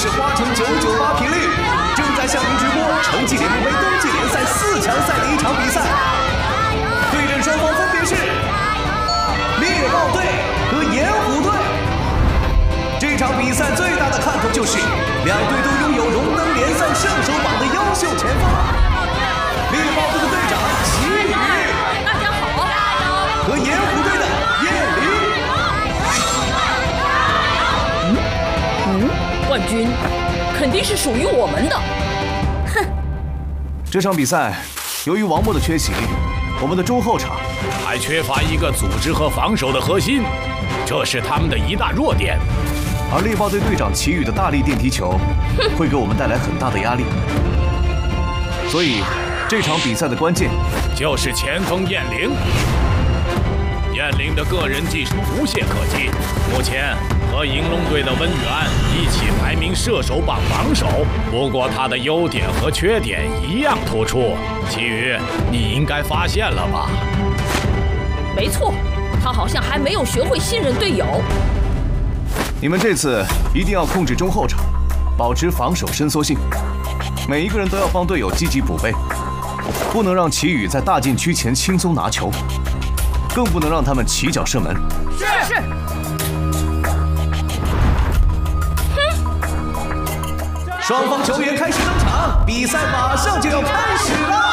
是花城998频率，正在向您直播城际联盟杯冬季联赛4强赛的一场比赛。对阵双方分别是猎豹队和盐湖队。这场比赛最大的看头就是两队都拥有荣登联赛射手榜的优秀前锋。猎豹队的队长齐宇， 大家好， 和盐湖队的叶林。 冠军肯定是属于我们的。哼！ 这场比赛由于王默的缺席，我们的中后场还缺乏一个组织和防守的核心，这是他们的一大弱点。 而猎豹队队长齐宇的大力电踢球会给我们带来很大的压力，所以这场比赛的关键就是前锋燕玲。燕玲的个人技术无懈可击，目前和银龙队的温远一起排名射手榜榜首。不过他的优点和缺点一样突出，齐宇，你应该发现了吧？ 没错，他好像还没有学会信任队友。 你们这次一定要控制中后场，保持防守伸缩性，每一个人都要帮队友积极补备，不能让齐宇在大禁区前轻松拿球，更不能让他们起脚射门。 是。 双方球员开始登场，比赛马上就要开始了。